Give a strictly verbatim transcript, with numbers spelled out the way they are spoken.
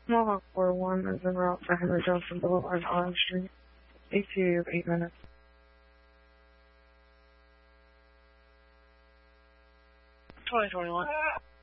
Mohawk four one is en route to Henry Johnson Boulevard, Orange Street. E T A of eight minutes. twenty twenty-one.